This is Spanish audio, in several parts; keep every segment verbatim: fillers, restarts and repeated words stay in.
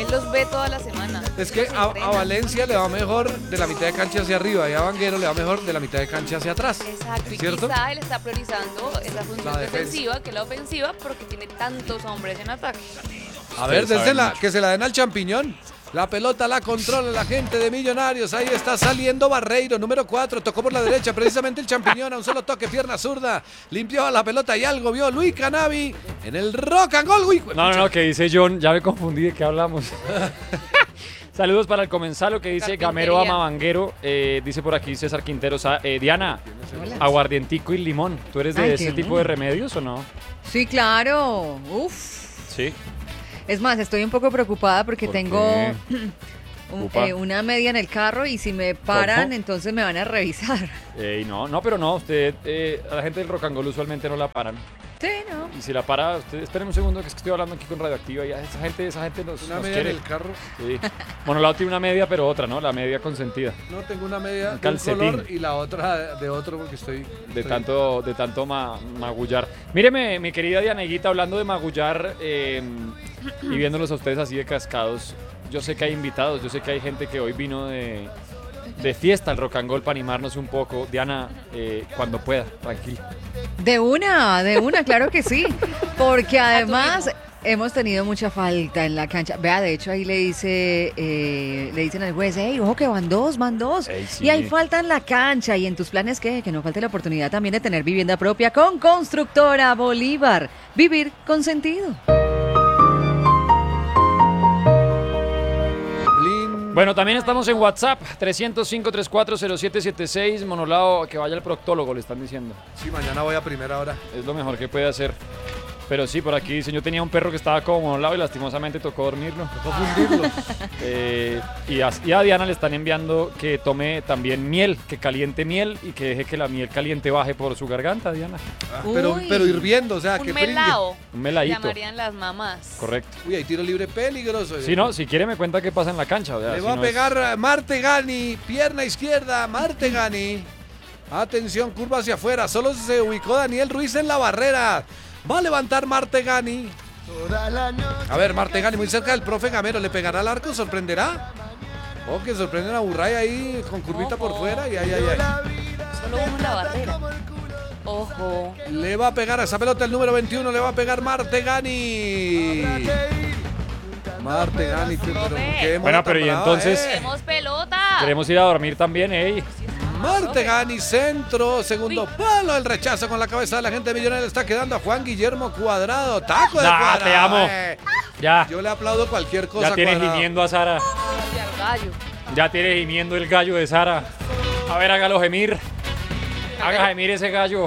Él los ve toda la semana. Es que a, a Valencia le va mejor de la mitad de cancha hacia arriba y a Vanguero le va mejor de la mitad de cancha hacia atrás. Exacto, y ¿cierto? quizá él está priorizando esa función La defensiva que la ofensiva porque tiene tantos hombres en ataque. A ver, Ustedes desde la, saben. que se la den al champiñón. La pelota la controla la gente de Millonarios. Ahí está saliendo Barreiro, número cuatro. Tocó por la derecha, precisamente el champiñón. A un solo toque, pierna zurda. Limpió la pelota y algo vio Luis Canavi en el rock and roll. Uy, No, no, no, que dice John, ya me confundí de qué hablamos. Saludos para el comensal, que dice Gamero ama Vanguero. Eh, dice por aquí César Quintero. Eh, Diana, Hola. aguardientico y limón. ¿Tú eres de Ay, ese qué tipo bueno. de remedios o no? Sí, claro. Uf. Sí. Es más, estoy un poco preocupada porque ¿Por tengo qué? un- Upa. eh, una media en el carro y si me paran, ¿Cómo? entonces me van a revisar. Eh, no, no, pero no, usted, eh, a la gente del rock and roll usualmente no la paran. Sí, ¿no? Y si la para, usted, esperen un segundo que es que estoy hablando aquí con Radioactiva. Ya, esa gente, esa gente nos, Una nos media quiere. en el carro. Sí. Monolao tiene una media, pero otra, ¿no? La media consentida. No, tengo una media Un de un calcetín. color y la otra de otro porque estoy... De estoy- tanto, de tanto ma- magullar. Míreme, mi querida Dianeguita, hablando de magullar eh, y viéndolos a ustedes así de cascados. Yo sé que hay invitados, yo sé que hay gente que hoy vino de, de fiesta al rock and roll para animarnos un poco. Diana, eh, cuando pueda, tranquila. De una, de una, claro que sí. Porque además hemos tenido mucha falta en la cancha. Vea, de hecho ahí le dice, eh, le dicen al juez, hey, ojo que van dos, van dos. Ey, sí. Y hay falta en la cancha. Y en tus planes, ¿qué? Que no falte la oportunidad también de tener vivienda propia con Constructora Bolívar. Vivir con sentido. Blin. Bueno, también estamos en WhatsApp, trescientos cinco, treinta y cuatro, cero siete siete seis. Monolao, que vaya al proctólogo, le están diciendo. Sí, mañana voy a primera hora. Es lo mejor que puede hacer. Pero sí, por aquí dicen, yo tenía un perro que estaba como monolao y lastimosamente tocó dormirlo. Tocó fundirlo. Eh, y, a, y a Diana le están enviando que tome también miel, que caliente miel y que deje que la miel caliente baje por su garganta, Diana. Ah, pero, Uy. pero hirviendo, o sea, que Un melao, Un meladito. llamarían las mamás. Correcto. Uy, hay tiro libre peligroso. Si no, si quiere me cuenta qué pasa en la cancha. o sea, Le si va a no es- pegar Martegani, pierna izquierda, Martegani. Atención, curva hacia afuera. Solo se ubicó Daniel Ruiz en la barrera. Va a levantar Martegani. A ver, Martegani muy cerca del profe Gamero. ¿Le pegará al arco? ¿Sorprenderá? Oh, que sorprenden a Burray ahí con curvita por Ojo. fuera. Y ay, ay, ay. Solo uno en la barrera. Ojo. Le va a pegar a esa pelota el número veintiuno. Le va a pegar Martegani. Martegani, pero qué Bueno, mona pero tan y brava, entonces- eh. ¡Tenemos pelota! Queremos ir a dormir también, ey. Martegani, centro, segundo palo, el rechazo con la cabeza de la gente millonaria está quedando a Juan Guillermo Cuadrado, taco de Nah, Cuadrado. te amo. eh. Ya, Yo le aplaudo cualquier cosa. ya tienes Cuadrado. gimiendo a Sara. Al gallo. Ya tiene gimiendo el gallo de Sara. A ver, hágalo gemir. Haga gemir ese gallo.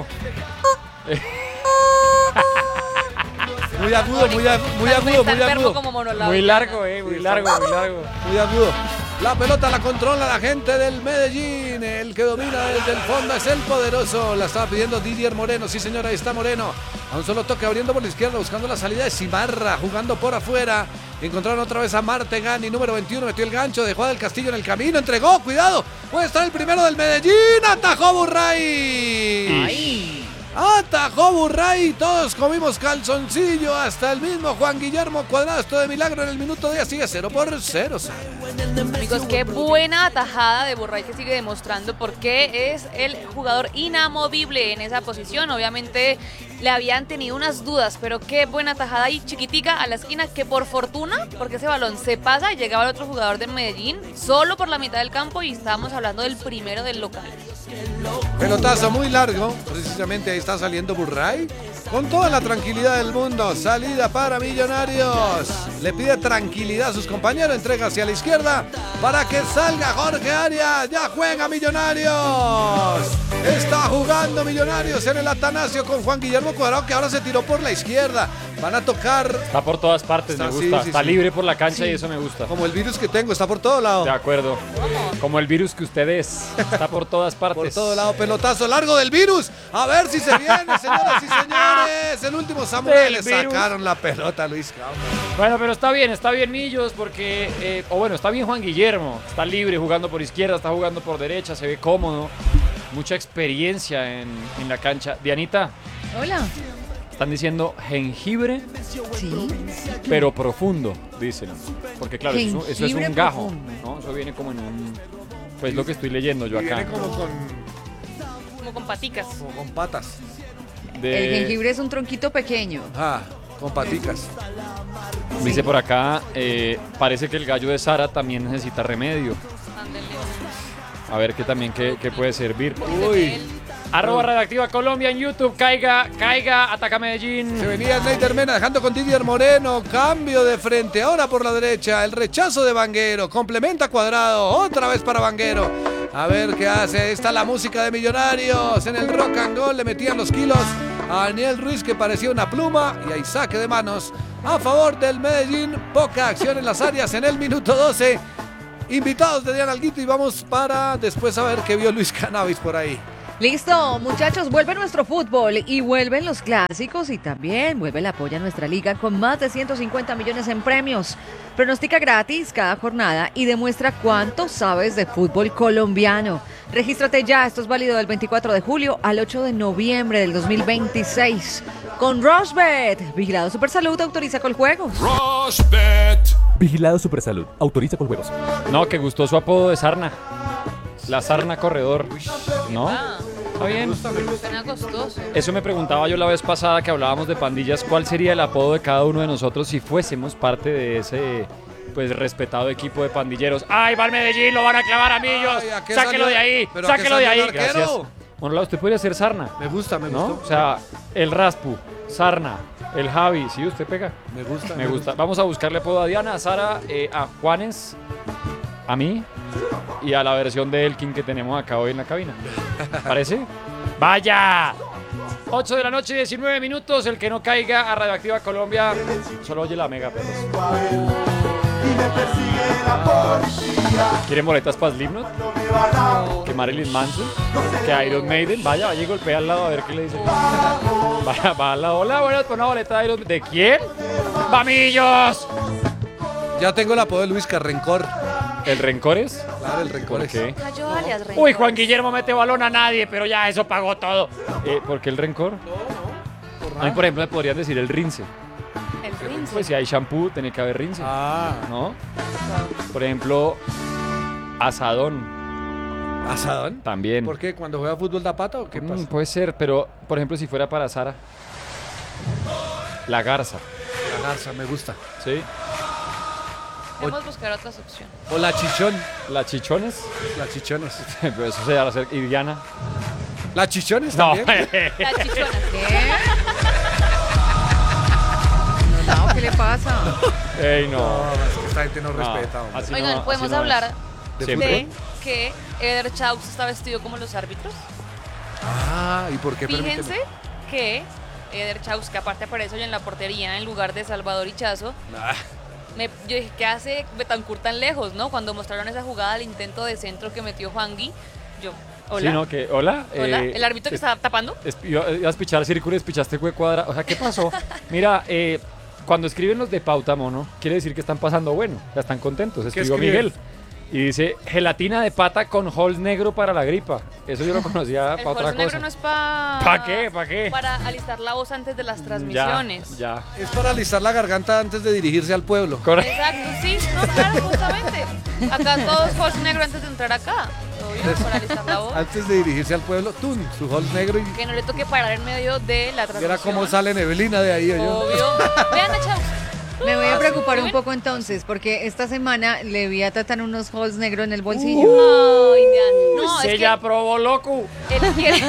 Muy agudo, muy, agu- muy Está- agudo, está muy enfermo agudo. como monolao. Muy largo, eh, muy largo, muy largo. Muy agudo. La pelota la controla la gente del Medellín. El que domina desde el fondo es el poderoso. La estaba pidiendo Didier Moreno. Sí, señora, ahí está Moreno. A un solo toque abriendo por la izquierda, buscando la salida de Cimarra, jugando por afuera. Encontraron otra vez a Martegani, número veintiuno. Metió el gancho, dejó a Del Castillo en el camino. Entregó, cuidado. Puede estar el primero del Medellín. Atajó Burray. Atajó Burray, todos comimos calzoncillo, hasta el mismo Juan Guillermo Cuadrado. Esto de milagro en el minuto diez, sigue cero por cero. Amigos, qué buena atajada de Burray que sigue demostrando por qué es el jugador inamovible en esa posición. Obviamente le habían tenido unas dudas, pero qué buena atajada ahí, chiquitica a la esquina, que por fortuna, porque ese balón se pasa, llegaba el otro jugador de Medellín solo por la mitad del campo y estábamos hablando del primero del local. Pelotazo muy largo, precisamente ahí está saliendo Burray. Con toda la tranquilidad del mundo, salida para Millonarios. Le pide tranquilidad a sus compañeros, entrega hacia la izquierda para que salga Jorge Arias. Ya juega Millonarios. Está jugando Millonarios en el Atanasio con Juan Guillermo Cuadrado, que ahora se tiró por la izquierda. Van a tocar Está por todas partes, Está- me sí, gusta. sí, Está sí. libre por la cancha Sí. y eso me gusta. como el virus que tengo, está por todo lado. De acuerdo. Como el virus que usted es. Está por todas partes. Por todo lado, pelotazo largo del virus. A ver si se viene, señoras y señores. El último Samuel, le Del virus. sacaron la pelota a Luis Campos. Bueno, pero está bien, está bien Millos porque, eh, o bueno, está bien Juan Guillermo, está libre jugando por izquierda, está jugando por derecha, se ve cómodo, mucha experiencia en, en la cancha. Dianita, Hola. Están diciendo jengibre, Sí. pero profundo, dicen. Porque claro, eso, eso es Jengibre un gajo, profundo. ¿no? Eso viene como en un... Pues lo que estoy leyendo yo acá. Viene como con, Como con paticas. como con patas. De- El jengibre es un tronquito pequeño. Ah, con paticas. Dice por acá, eh, parece que el gallo de Sara también necesita remedio. Ándele. A ver qué también qué, qué puede servir. Uy. Arroba Redactiva Colombia en YouTube, caiga, caiga, ataca Medellín. Se venía Neider Mena dejando con Didier Moreno. Cambio de frente. Ahora por la derecha. El rechazo de Vanguero. Complementa Cuadrado. Otra vez para Vanguero. A ver qué hace. Ahí está la música de Millonarios. En el rock and roll le metían los kilos a Daniel Ruiz, que parecía una pluma. Y hay saque de manos a favor del Medellín. Poca acción en las áreas en el minuto doce. Invitados de Diana Alguito y vamos para después a ver qué vio Luis Cannabis por ahí. Listo, muchachos, vuelve nuestro fútbol y vuelven los clásicos y también vuelve el apoyo a nuestra liga con más de ciento cincuenta millones en premios. Pronostica gratis cada jornada y demuestra cuánto sabes de fútbol colombiano. Regístrate ya, esto es válido del veinticuatro de julio al ocho de noviembre del dos mil veintiséis. Con Rushbet, Vigilado Supersalud, autoriza con juegos. Vigilado Supersalud. Autoriza con juegos. No, que gustó su apodo de Sarna. La Sarna Corredor. ¿No? Ah, Está bien. suena costoso. Eso me preguntaba yo la vez pasada que hablábamos de pandillas, ¿cuál sería el apodo de cada uno de nosotros si fuésemos parte de ese pues respetado equipo de pandilleros? ¡Ay, va al Medellín! ¡Lo van a clavar a Millos! Ay, ¿a qué ¡Sáquelo salió? de ahí! ¿Pero a qué ¡Sáquelo de salió ahí! el arquero? Gracias. Bueno, usted podría ser Sarna, Me gusta, me ¿no? gustó. O sea, el Raspu, Sarna, el Javi, ¿sí? ¿Usted pega? Me gusta. Me gusta. Vamos a buscarle apodo a Diana, a Sara, eh, a Juanes, a mí y a la versión de Elkin que tenemos acá hoy en la cabina. ¿Parece? ¡Vaya! ocho de la noche, diecinueve minutos. El que no caiga a Radioactiva Colombia solo oye la mega, perros. ¿Quieren boletas para Slipknot? ¿Que Marilyn Manson? ¿Que Iron Maiden? Vaya, vaya y golpea al lado a ver qué le dice. Vaya, va al lado. Hola, buenas, por una boleta de Iron Maiden. ¿De quién? ¡Vamillos! Ya tengo el apodo de Luis Carrencor. ¿El Rencores? Claro, el Rencor. ¿Por qué? Cayó alias Rencor. Uy, Juan Guillermo mete balón a nadie, pero ya eso pagó todo. Eh, ¿Por qué el Rencor? A mí, por ejemplo, me podrían decir el Rince. El Prince. Pues si hay shampoo, tiene que haber Rince. Ah, ¿No? Por ejemplo, Asadón ¿Asadón? también. ¿Por qué? ¿Cuando juega fútbol da pata o qué Mm, pasa? puede ser, pero por ejemplo, si fuera para Sara. La Garza, La garza, me gusta. ¿sí? Debemos buscar otras opciones. O la chichón. La Chichones. La chichones. Pero eso se llama ser. ¿Y Diana? ¿La chichones No. también? La chichona. ¿Qué? No, no, ¿qué le pasa? Ey, no. No, es que esta gente no, No, respeta, hombre. así Oigan, no- ¿podemos así no hablar es. ¿De Siempre. de que Eder Chaux está vestido como los árbitros? Ah, ¿y por qué? Fíjense Permíteme. que Eder Chaux, que aparte aparece hoy en la portería en lugar de Salvador Ichazo, Ah, me, yo dije, ¿qué hace Betancourt tan lejos, no? Cuando mostraron esa jugada, el intento de centro que metió Juangui, yo, hola, Sí, ¿no? Que, hola. hola, eh, el árbitro que es- estaba tapando. es- iba- Ibas a pichar círculo y pichaste fue cuadra. O sea, ¿qué pasó? Mira, eh, cuando escriben los de pauta, mono, quiere decir que están pasando bueno, ya están contentos. ¿Qué Escribió escriben? Miguel. Y dice, gelatina de pata con holes negro para la gripa. Eso yo lo conocía El para otra Holz negro cosa. no es para... ¿Pa qué? ¿Pa qué? Para alistar la voz antes de las Ya, transmisiones. ya. es para alistar la garganta antes de dirigirse al pueblo. Correcto. Exacto, sí, no, claro, justamente. Acá todos Holz negro antes de entrar acá. Obvio, para alistar la voz. Antes de dirigirse al pueblo, ¡tun! Su hall negro y Que no le toque parar en medio de la transmisión. era como sale Nevelina de ahí, yo. Obvio. Vean a Chaux. Me voy a preocupar un ¿Ven? poco entonces, porque esta semana le vi a Tatán unos holes negros en el bolsillo. Ay, Diana. No, Se es ya que probó loco. él quiere...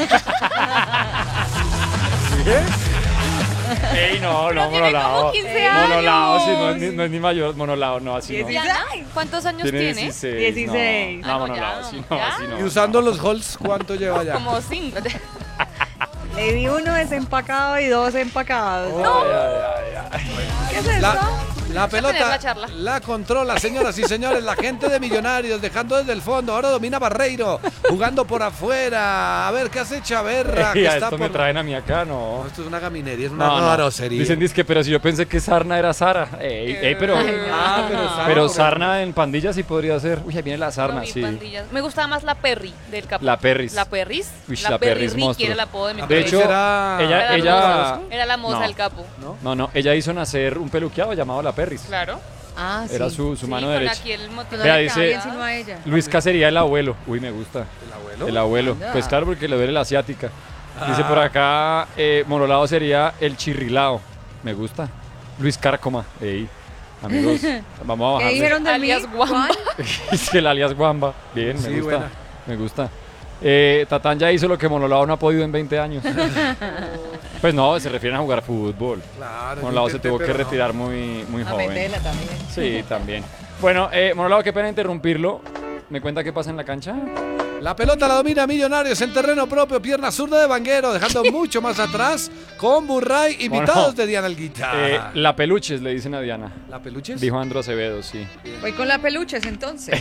Ey, no, no, Pero tiene monolao. como quince años. Monolao, sí, no, es ni, no es ni mayor, monolao, no, así no. Diana, ¿cuántos años tiene? dieciséis. dieciséis. No, no, Ah, no, monolao, ya, sí, no, ya. así no. Y usando los halls, ¿cuánto lleva ya? Como cinco. Le vi uno desempacado y dos empacados. Ay, ay, ay, ay. ¿Qué es La, eso? La tener pelota la charla. la controla, señoras y señores, la gente de Millonarios, dejando desde el fondo. Ahora domina Barreiro, jugando por afuera. A ver qué hace Chaverra. Ey, que a está esto por... me traen a mí acá, no. No, esto es una gaminería, es una No, no. grosería. Dicen dizque, pero si yo pensé que Sarna era Sara. Ey, ey, pero, Ah, pero Sarna, pero por- Sarna en pandilla sí podría ser. Uy, ahí viene la Sarna, No, mi sí. pandilla. Me gustaba más la Perry del capo. La Perris. La Perris. Uy, la, la Perry Perris Ricky monstruo. era el apodo de mi La De Perris. hecho, Será- ella, Era la ella, moza, era la moza no, del capo. ¿No? no, no, ella hizo nacer un peluqueado llamado La Perris. Claro. Ah, sí. Era su, su Sí, mano con derecha. aquí el motivo No Vea, le dice- queda bien sino a ella. Luis K sería el abuelo. Uy, me gusta. ¿El abuelo? El abuelo. Anda. Pues claro, porque le duele la asiática. Dice por acá, eh, Monolado sería el chirrilao. Me gusta. Luis Cárcoma. Ey, amigos, vamos a ¿Qué bajarle. dijeron de mí? Alias Guamba. ¿Cuál? Es el alias Guamba. Bien, me Sí, gusta. buena. Me gusta. Eh, Tatán ya hizo lo que Monolado no ha podido en veinte años. Pues no, se refieren a jugar fútbol. Claro. Monolado yo se intenté, tuvo que pero no. retirar muy, muy A joven. Vendela también. Sí, también. Bueno, eh, Monolado, qué pena interrumpirlo. ¿Me cuenta qué pasa en la cancha? La pelota la domina Millonarios en terreno propio, pierna zurda de Vanguero, dejando mucho más atrás con Burray, invitados Bueno, de Diana Alguita. Eh, la peluches, le dicen a Diana. ¿La peluches? Dijo Andro Acevedo, sí. Voy con la peluches entonces.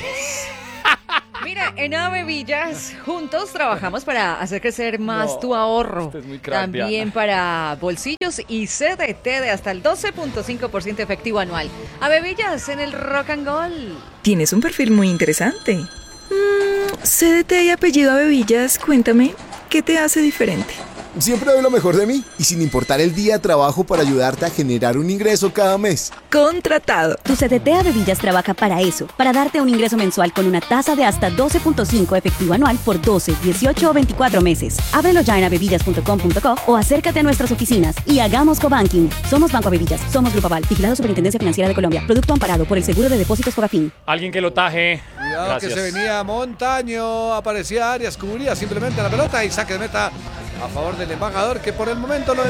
Mira, en Ave Villas, juntos trabajamos para hacer crecer más No, tu ahorro. usted es muy crack, También Diana. para bolsillos y C D T de hasta el doce punto cinco por ciento efectivo anual. Ave Villas en el Rock and Roll. Tienes un perfil muy interesante. Mm, C D T y apellido Abevillas, cuéntame, ¿qué te hace diferente? Siempre doy lo mejor de mí y sin importar el día trabajo para ayudarte a generar un ingreso cada mes. Contratado. Tu C D T Abevillas trabaja para eso, para darte un ingreso mensual con una tasa de hasta doce punto cinco efectivo anual por doce, dieciocho o veinticuatro meses. Ábrelo ya en abevillas punto com punto co o acércate a nuestras oficinas y hagamos cobanking. Somos Banco Abevillas, somos Grupo Aval, vigilado Superintendencia Financiera de Colombia. Producto amparado por el Seguro de Depósitos Fogafín. Alguien que lo taje. Cuidado Gracias. que se venía Montaño, aparecía Arias, cubría simplemente la pelota y saque de meta a favor del embajador que por el momento lo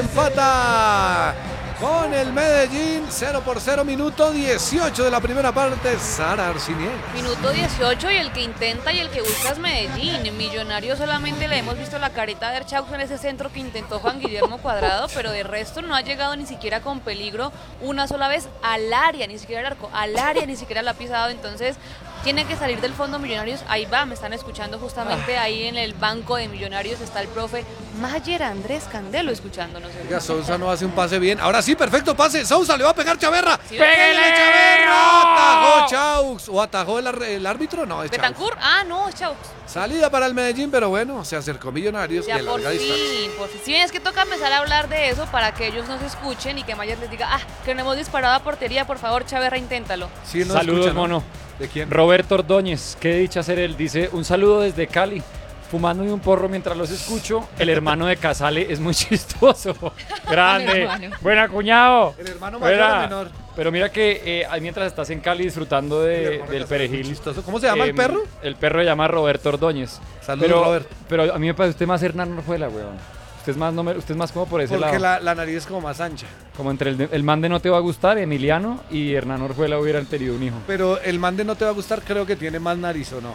empata con el Medellín. Cero por cero, minuto dieciocho de la primera parte. Sara Arcinier. Minuto dieciocho y el que intenta y el que busca es Medellín. Millonario solamente le hemos visto la careta de Archaux en ese centro que intentó Juan Guillermo Cuadrado, pero de resto no ha llegado ni siquiera con peligro una sola vez al área, ni siquiera al arco, al área ni siquiera la ha pisado. Entonces tiene que salir del fondo Millonarios. Ahí va, me están escuchando justamente ahí en el banco de Millonarios está el profe Mayer Andrés Candelo escuchándonos. Oiga, Sousa no hace un pase bien. Ahora sí, perfecto pase. Sousa le va a pegar Chaverra. Sí, ¡Pégale, ¡pégale! Chaverra! Atajó Chaux. ¿O atajó el, ar- el árbitro? No, es Chaux. Betancourt, ah no, chao. Salida para el Medellín, pero bueno, se acercó Millonarios Ya de por larga distancia. fin, por fin. Si bien es que toca empezar a hablar de eso para que ellos nos escuchen y que Mayer les diga, ah, que no hemos disparado a portería, por favor, Chaverra, inténtalo. Sí, no Saludos, escucha, ¿no? mono. ¿De quién? Roberto Ordóñez, qué dicha ser él. Dice, un saludo desde Cali. Fumándome un porro mientras los escucho. El hermano de Casale es muy chistoso. Grande. hermano. Buena, cuñado. El hermano mayor Buena. o menor. Pero mira que eh, ahí mientras estás en Cali disfrutando El de- hermano del de Casale es muy perejil. chistoso. ¿Cómo se llama el em, perro? El perro se llama Roberto Ordóñez. Saludos, pero, Robert. Pero a mí me parece usted más Hernán Orjuela, weón. Usted es más, no me- usted es más como por ese Porque lado. la, la nariz es como más ancha. Como entre el, de- el man de No Te Va a Gustar, Emiliano, y Hernán Orjuela hubieran tenido un hijo. Pero el man de no te va a gustar, creo que tiene más nariz, ¿o no?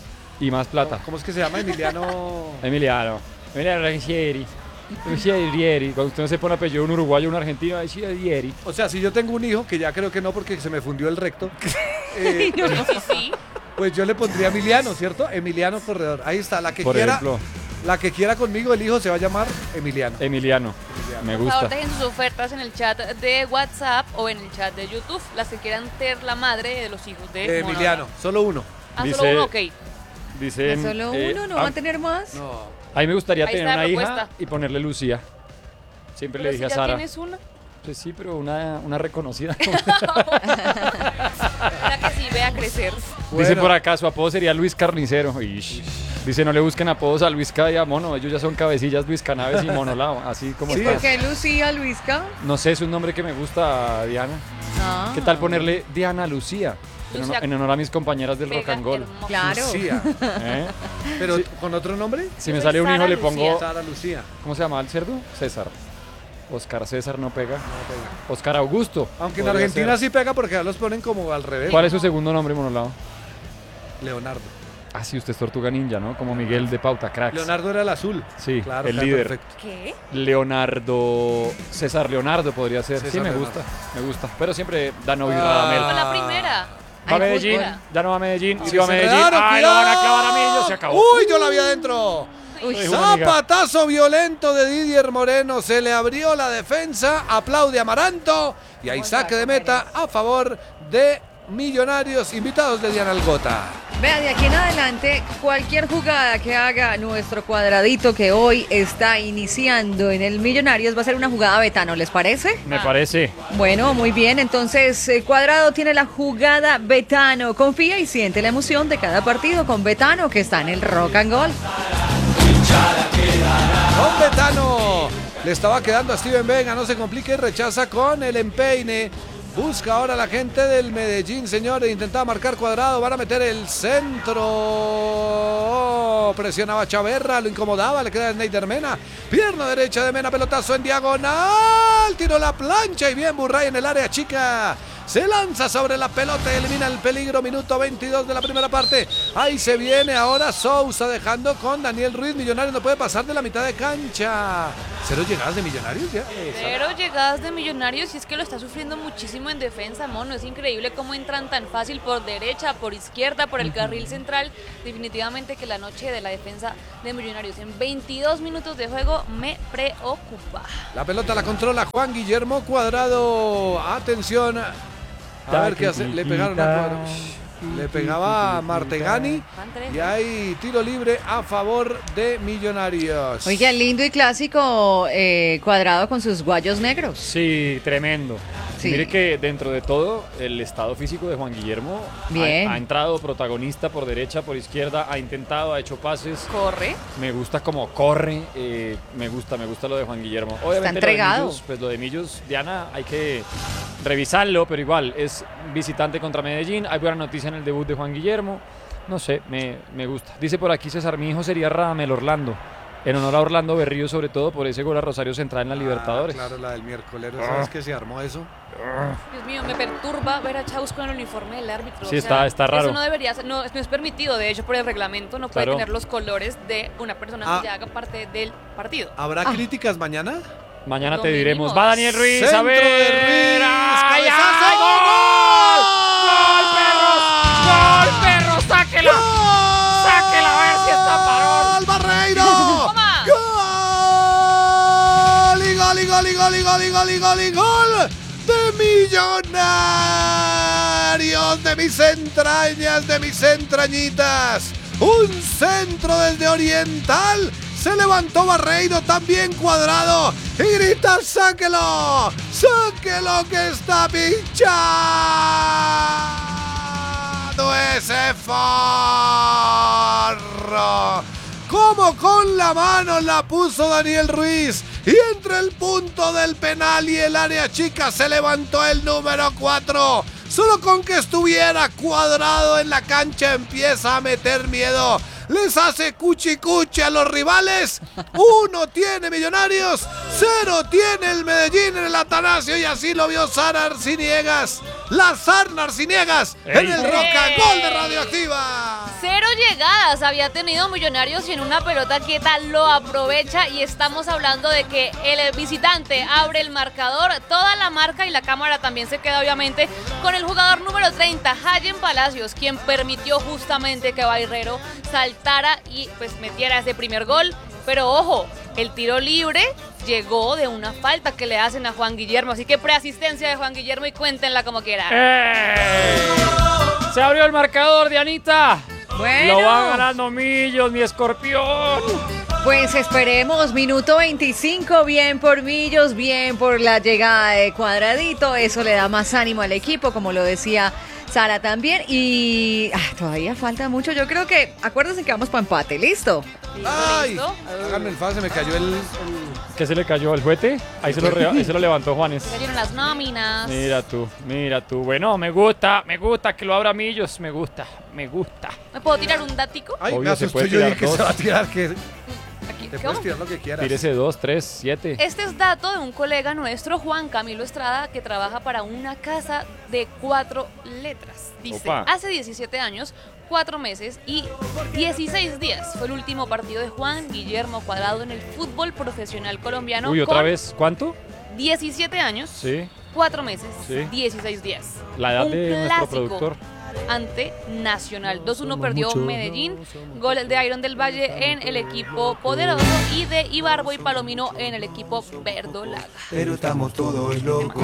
Y más plata. ¿Cómo es que se llama? Emiliano. Emiliano. Emiliano Rangieri. Rangieri. Cuando usted no se pone apellido un uruguayo o un argentino, es Rangieri. O sea, si yo tengo un hijo, que ya creo que no porque se me fundió el recto, eh, Sí, sí. pues yo le pondría Emiliano, ¿cierto? Emiliano Corredor. Ahí está, la que Por quiera. ejemplo, La que quiera conmigo, el hijo se va a llamar Emiliano. Emiliano. Me Por favor, gusta. dejen sus ofertas en el chat de WhatsApp o en el chat de YouTube, las que quieran ser la madre de los hijos de Eh, Mono. Emiliano, solo uno. Ah, Dice- solo uno, ok. Dicen. Solo eh, uno, no a, va a tener más. No. a mí me gustaría Ahí tener está la una hija propuesta. y ponerle Lucía. Siempre Pero le dije si a ya Sara. tienes una. Pues sí, pero una, una reconocida. La que sí vea crecer. Dice Bueno. por acá, su apodo sería Luis Carnicero. Ish. Dice, no le busquen apodos a Luis K y a Mono. Ellos ya son cabecillas Luis Canaves y Monolao. Así como Sí, está. ¿Por qué Lucía, Luisca? No sé, es un nombre que me gusta, Diana. Ah. ¿Qué tal ponerle Diana Lucía? En, Lucía. honor, en honor a mis compañeras del Pega rock and roll. hermoso. Claro. Lucía. ¿Eh? Pero con otro nombre. Si Yo me soy sale un hijo Sara le Lucía. pongo... Sara Lucía. ¿Cómo se llama el cerdo? César. Oscar César no pega. Oscar Augusto. Aunque en podría Argentina ser. sí pega porque ya los ponen como al revés. ¿Cuál es su segundo nombre, Monolao? Leonardo. Ah, sí, usted es Tortuga Ninja, ¿no? Como Miguel de Pauta Cracks. Leonardo era el azul. Sí, Claro, el claro, líder. perfecto. ¿Qué? Leonardo, César Leonardo podría ser. César sí, me Leonardo. gusta, me gusta. Pero siempre Danovi Ah. Radamel. Con la primera. Va a Ay, Medellín, fútbol. ya no va a Medellín, Sí, sí va a se Medellín. enredaron, Ay, lo van a cuidado. clavar a Millo, se acabó. Uy, yo la vi adentro. Uy, Uy, Juaniga. Zapatazo violento de Didier Moreno, se le abrió la defensa, aplaude Amaranto y hay saque de meta a favor de Millonarios, invitados de Diana Algota. Vea, de aquí en adelante, cualquier jugada que haga nuestro cuadradito que hoy está iniciando en el Millonarios va a ser una jugada Betano, ¿les parece? Me parece. Bueno, muy bien, entonces eh, Cuadrado tiene la jugada Betano. Confía y siente la emoción de cada partido con Betano, que está en el Rock and Gold. Con Betano le estaba quedando a Steven Vega, no se complique, rechaza con el empeine. Busca ahora la gente del Medellín, señores. Intentaba marcar Cuadrado. Van a meter el centro. Presionaba Chaverra, lo incomodaba. Le queda Neider Mena. Pierna derecha de Mena, pelotazo en diagonal. Tiró la plancha y bien Burray en el área chica. Se lanza sobre la pelota y elimina el peligro. Minuto veintidós de la primera parte. Ahí se viene ahora Sousa dejando con Daniel Ruiz. Millonarios no puede pasar de la mitad de cancha. Cero llegadas de Millonarios ya. Cero llegadas de Millonarios y es que lo está sufriendo muchísimo en defensa, mono. Es increíble cómo entran tan fácil por derecha, por izquierda, por el carril central. Definitivamente que la noche de la defensa de Millonarios en veintidós minutos de juego me preocupa. La pelota la controla Juan Guillermo Cuadrado. Atención. A ver qué hace. Le pegaron a Cuadrado. Le pegaba a Martegani. Y hay tiro libre a favor de Millonarios. Oiga, lindo y clásico eh, Cuadrado con sus guayos negros. Sí, tremendo. Sí. Mire que dentro de todo, el estado físico de Juan Guillermo Bien. ha, ha entrado protagonista por derecha, por izquierda, ha intentado, ha hecho pases. Corre. Me gusta como corre, eh, me gusta, me gusta lo de Juan Guillermo. Obviamente entregado. Lo de Millos, pues lo de Millos, Diana, hay que revisarlo, pero igual, es visitante contra Medellín. Hay buena noticia en el debut de Juan Guillermo. No sé, me, me gusta. Dice por aquí César, mi hijo sería Radamel Orlando. En honor a Orlando Berrío, sobre todo por ese gol a Rosario Central en la Libertadores. Ah, claro, la del miércoles. ¿Sabes que se armó eso? Dios mío, me perturba ver a Chaus con el uniforme del árbitro. Sí, está- está raro. Eso no debería ser, no, no es permitido. De hecho, por el reglamento no puede Claro. tener los colores de una persona Ah. que ya haga parte del partido. ¿Habrá Ah. críticas mañana? Mañana Lo te diremos. mínimo. Va Daniel Ruiz, Centro a ver. de Ruiz, ¡Ay, cabezazo. ay, gol! ¡Gol, perros! ¡Gol, perros! ¡Sáquela! ¡Sáquela a ver si está parón! ¡Gol, Barreiro! ¡Toma! ¡Gol! Y gol, y gol, y gol, y gol, y gol, y gol, y gol de Millonarios, de mis entrañas, de mis entrañitas. Un centro desde Oriental. Se levantó Barreiro, también Cuadrado. Y grita, sáquelo. Sáquelo que está pinchado ese forro. Como con la mano la puso Daniel Ruiz. Y entre el punto del penal y el área chica se levantó el número cuatro. Solo con que estuviera Cuadrado en la cancha empieza a meter miedo. Les hace cuchi cuchi a los rivales. Uno tiene Millonarios, cero tiene el Medellín en el Atanasio y así lo vio Sara Arciniegas. La Sarna Arciniegas en el Roca, gol de Radioactiva. Cero llegadas había tenido Millonarios y en una pelota quieta lo aprovecha y estamos hablando de que el visitante abre el marcador, toda la marca y la cámara también se queda obviamente con el jugador número treinta, Hayen Palacios, quien permitió justamente que Barreiro saltara y pues metiera ese primer gol. Pero ojo, el tiro libre llegó de una falta que le hacen a Juan Guillermo, así que preasistencia de Juan Guillermo y cuéntenla como quieran. ¡Eh! Se abrió el marcador, Dianita. Bueno. Lo va ganando Millos, mi escorpión. Pues esperemos, minuto veinticinco, bien por Millos, bien por la llegada de Cuadradito, eso le da más ánimo al equipo, como lo decía Sara también, y ah, todavía falta mucho, yo creo que, acuérdense que vamos para empate, ¿listo? Ay, ¿Listo? háganme el favor, se me cayó el... el- ¿Qué se le cayó al juguete? Ahí se lo, re- ahí se lo levantó Juanes. Se cayeron las nóminas. Mira tú, mira tú. Bueno, me gusta, me gusta que lo abra Millos, me gusta, me gusta. ¿Me puedo tirar un dático? Ay, Obvio, me se asustó, puede yo dije tirar que dos. se va a tirar, que... Aquí, Te ¿Cómo? puedes tirar lo que quieras. Tírese dos, tres, siete. Este es dato de un colega nuestro, Juan Camilo Estrada, que trabaja para una casa de cuatro letras. Dice, Opa. hace diecisiete años, cuatro meses y dieciséis días fue el último partido de Juan Guillermo Cuadrado en el fútbol profesional colombiano. Uy, ¿otra con vez? ¿Cuánto? diecisiete años, Sí, cuatro meses, Sí. dieciséis días. la edad Un de nuestro clásico productor. ante Nacional. dos uno perdió Medellín, gol de Iron del Valle en el equipo Poderoso y de Ibarbo y Palomino en el equipo Verdolaga. Pero estamos todos locos.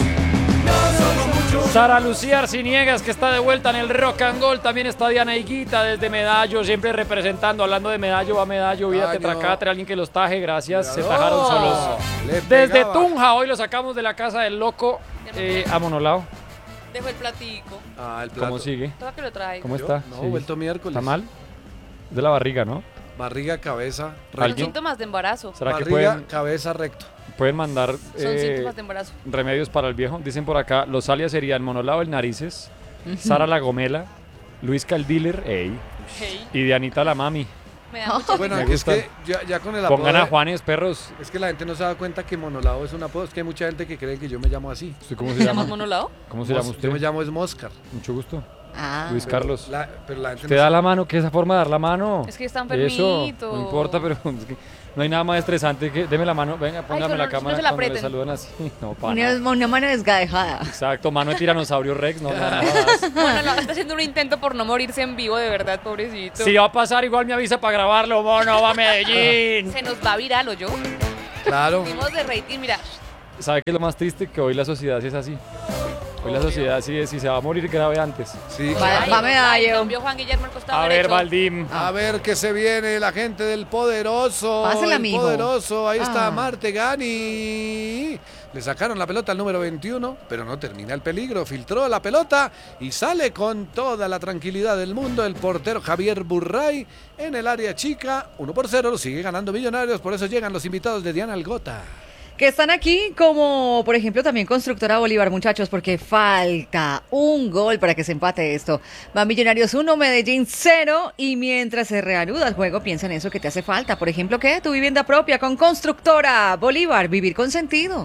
Sara Lucía Arciniegas, que está de vuelta en el Rock and Roll. También está Diana Higuita desde Medallo, siempre representando. Hablando de Medallo, va Medallo, vida Medallo. Tetracatre, alguien que los taje, gracias. Se ¡Oh! tajaron solos. Le Desde pegaba. Tunja, hoy lo sacamos de la casa del loco eh, a Monolao. Dejo el platico. Ah, el plato. ¿Cómo sigue? Todo que lo traigo. ¿Cómo ¿Yo? está? No, Sí. vuelto miércoles. ¿Está mal? De la barriga, ¿no? Barriga, cabeza, Son recto. síntomas de embarazo. ¿Será que Barriga, pueden, cabeza, recto. pueden mandar Son eh, síntomas de embarazo. remedios para el viejo? Dicen por acá, los alias serían Monolao el Narices, Sara la Gomela, Luis Caldiller, ey, Hey, y Dianita la Mami. me da mucha Bueno, Me es gusta. que ya, ya con el apodo... Pongan a de- Juanes, perros. Es que la gente no se da cuenta que Monolao es un apodo. Es que hay mucha gente que cree que yo me llamo así. ¿Usted cómo se ¿Te llamas llama? monolado? ¿Cómo se llama Mos- usted? Yo me llamo es Moscar. Mucho gusto. Ah. Luis Pero Carlos. la- pero la gente Usted no da sabe. la mano, ¿qué es esa forma de dar la mano? Es que está Eso, enfermito. no importa, pero es que no hay nada más estresante que deme la mano, venga, póngame que la no- cámara no se la cuando le aprieten. saludan así. No, para Una, nada. una mano desgadejada. Exacto, mano de tiranosaurio Rex, no, no, no, no. Bueno, no, está haciendo un intento por no morirse en vivo, de verdad, pobrecito. Si va a pasar, igual me avisa para grabarlo, mono, va a Medellín. Se nos va viral, ¿o yo? Claro. Dimos de rating, mira. ¿Sabe qué es lo más triste? Que hoy la sociedad sí es así. Hoy la sociedad sí es, si se va a morir, grave antes. Sí, Va- claro. va Medallo. Cambió Juan Guillermo el costado A ver, derecho. Valdim. A ver qué se viene la gente del Poderoso. Pásela, el mijo. Poderoso, ahí está Ah. Martegani. Le sacaron la pelota al número veintiuno, pero no termina el peligro. Filtró la pelota y sale con toda la tranquilidad del mundo el portero Javier Burray en el área chica. uno por cero, sigue ganando Millonarios, por eso llegan los invitados de Diana Algota. Que están aquí como, por ejemplo, también Constructora Bolívar, muchachos, porque falta un gol para que se empate esto. Va Millonarios uno, Medellín cero, y mientras se reanuda el juego, piensa en eso que te hace falta. Por ejemplo, ¿qué? Tu vivienda propia con Constructora Bolívar, vivir con sentido.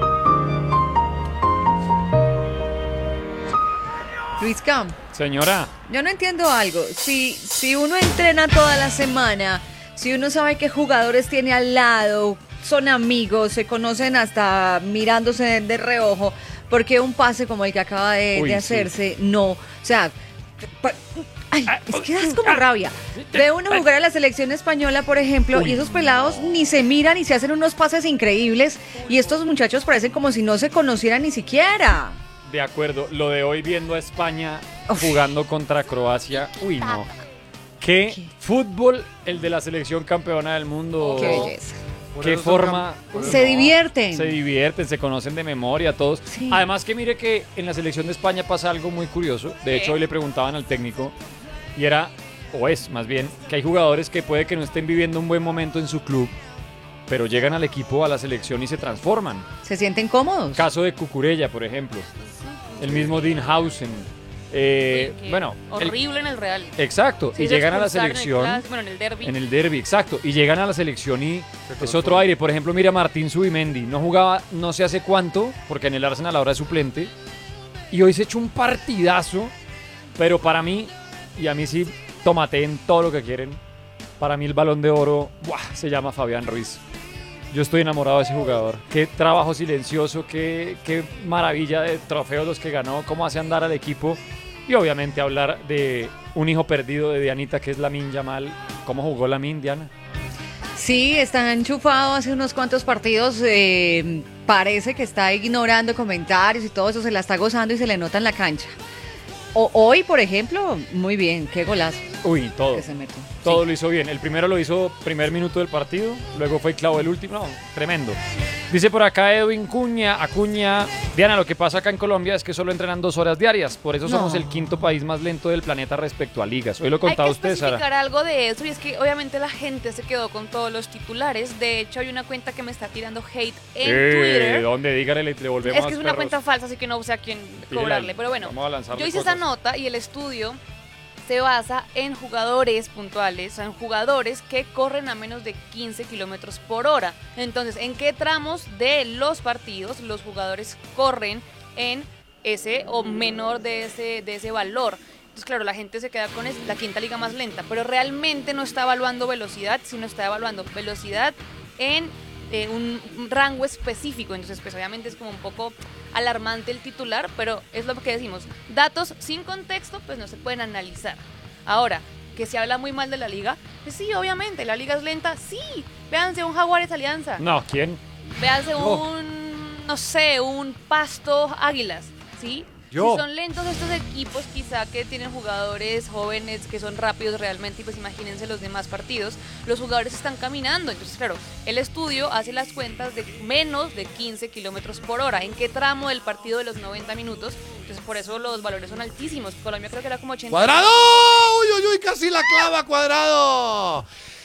Luis Camp, Señora, yo no entiendo algo. Si, si uno entrena toda la semana, si uno sabe qué jugadores tiene al lado, son amigos, se conocen hasta mirándose de, de reojo, ¿por qué un pase como el que acaba de, Uy, de sí. hacerse? No, o sea, pa- ay, es que das como rabia. Ve uno jugar a la selección española, por ejemplo, y esos pelados ni se miran y se hacen unos pases increíbles, y estos muchachos parecen como si no se conocieran ni siquiera. de acuerdo. Lo de hoy viendo a España Uf. jugando contra Croacia. Uy, no. Qué fútbol el de la selección campeona del mundo. Qué belleza. Por Qué eso son forma. cam- por eso- Se divierten. Se divierten, se conocen de memoria todos. Sí. Además que mire que en la selección de España pasa algo muy curioso. De hecho, ¿Qué? hoy le preguntaban al técnico y era, o es más bien, que hay jugadores que puede que no estén viviendo un buen momento en su club, pero llegan al equipo, a la selección y se transforman. Se sienten cómodos. Caso de Cucurella, por ejemplo. El mismo Dean Hausen. Eh, Uy, qué bueno, el- horrible en el Real. exacto. Se y hizo llegan a la expulsar en el selección. clásico, bueno, en el derbi. En el derby, exacto. Y llegan a la selección y es transforma. otro aire. Por ejemplo, mira Martín Zubimendi. No jugaba no sé hace cuánto, porque en el Arsenal ahora es suplente. Y hoy se echó un partidazo. Pero para mí, y a mí sí, tomateen todo lo que quieren. Para mí el Balón de Oro, ¡buah!, se llama Fabián Ruiz. Yo estoy enamorado de ese jugador. Qué trabajo silencioso, qué, qué maravilla de trofeos los que ganó, cómo hace andar al equipo. Y obviamente hablar de un hijo perdido de Dianita, que es Lamine Yamal. ¿Cómo jugó Lamine, Diana? Sí, está enchufado hace unos cuantos partidos. eh, parece que está ignorando comentarios y todo eso, se la está gozando y se le nota en la cancha. O, hoy, por ejemplo, muy bien, qué golazo Uy, todo. que se metió. Todo Sí. lo hizo bien. El primero lo hizo primer minuto del partido, luego fue clavo el último. No, tremendo. Dice por acá Edwin Cuña, Acuña. Diana, lo que pasa acá en Colombia es que solo entrenan dos horas diarias. Por eso somos No. el quinto país más lento del planeta respecto a ligas. Hoy lo Hay contaba que usted, Sara. especificar algo de eso y es que obviamente la gente se quedó con todos los titulares. De hecho, hay una cuenta que me está tirando hate en Eh, Twitter. ¿Dónde? Dígale, le le volvemos Es que es una perros. cuenta falsa, así que no sé a quién Tírela cobrarle. ahí. Pero bueno, Vamos a lanzarle yo hice cosas. esa nota y el estudio se basa en jugadores puntuales, o sea, en jugadores que corren a menos de quince kilómetros por hora. Entonces, ¿en qué tramos de los partidos los jugadores corren en ese o menor de ese, de ese valor? Entonces, claro, la gente se queda con es, la quinta liga más lenta, pero realmente no está evaluando velocidad, sino está evaluando velocidad en eh, un, un rango específico. Entonces, pues obviamente es como un poco alarmante el titular, pero es lo que decimos, datos sin contexto pues no se pueden analizar. Ahora, que se habla muy mal de la liga, pues sí, obviamente, la liga es lenta, sí, véanse un Jaguares Alianza, No, ¿quién? véanse No. un, no sé, un Pasto Águilas, ¿sí? Yo. Si son lentos estos equipos, quizá que tienen jugadores jóvenes que son rápidos realmente, y pues imagínense los demás partidos, los jugadores están caminando. Entonces, claro, el estudio hace las cuentas de menos de quince kilómetros por hora. ¿En qué tramo del partido de los noventa minutos? Entonces, por eso los valores son altísimos. Colombia creo que era como ochenta. ¡Cuadrado! ¡Uy, uy, uy! Casi la clava, Cuadrado.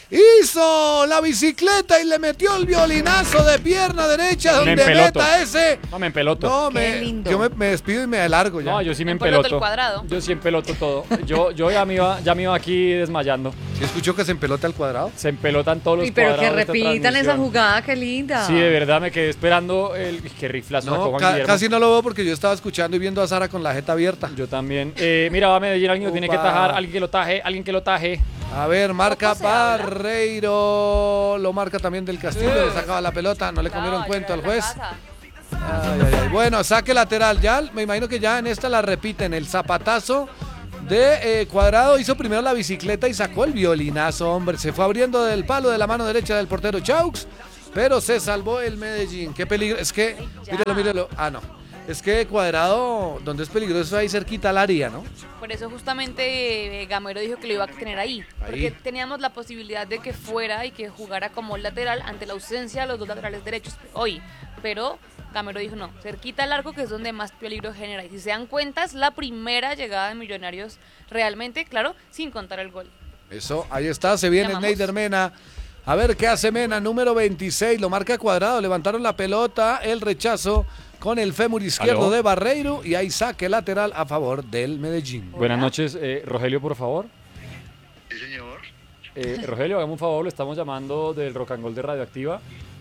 Hizo la bicicleta y le metió el violinazo de pierna derecha Me donde empeloto. meta ese. No, me empeloto. No, Qué me, lindo. yo me, me despido y me alargo ya. No, yo sí me Empeloto el empeloto. Cuadrado. Yo sí empeloto todo. Yo, yo ya, me iba, ya me iba aquí desmayando. ¿Sí escuchó que se empelota al Cuadrado? Se empelotan todos los Y pero que cuadrados de esta repitan esa transmisión. jugada, qué linda. Sí, de verdad me quedé esperando el... Qué riflazo sacó No, Juan ca- Guillermo. casi no lo veo porque yo estaba escuchando y viendo a Sara con la jeta abierta. Yo también. Eh, mira, va a Medellín, alguien lo tiene que Upa. tajar, alguien que lo taje, alguien que lo taje. A ver, marca ¿Cómo se habla? Barreiro. Lo marca también del Castillo. Le sacaba la pelota. No le comieron No, cuento al llorar en la juez. casa. Ay, ay, ay. Bueno, saque lateral. Ya me imagino que ya en esta la repiten. El zapatazo de eh, Cuadrado hizo primero la bicicleta y sacó el violinazo, hombre. Se fue abriendo del palo de la mano derecha del portero Chaux, pero se salvó el Medellín. Qué peligro. Es que, mírelo, mírelo. Ah, no. Es que Cuadrado, donde es peligroso, ahí cerquita al área, ¿no? Por eso justamente eh, Gamero dijo que lo iba a tener ahí, porque teníamos la posibilidad de que fuera y que jugara como lateral ante la ausencia de los dos laterales derechos hoy, pero Gamero dijo no, cerquita al arco, que es donde más peligro genera, y si se dan cuenta es la primera llegada de Millonarios realmente, claro, sin contar el gol. Eso, ahí está, se viene Llamamos. Neider Mena. A ver qué hace Mena, número veintiséis, lo marca Cuadrado, levantaron la pelota, el rechazo con el fémur izquierdo ¿Aló? de Barreiro y ahí saque lateral a favor del Medellín. Buenas noches, eh, Rogelio, por favor. Sí, señor. Eh, Rogelio, hagamos un favor, lo estamos llamando del Rock and Roll de Radioactiva.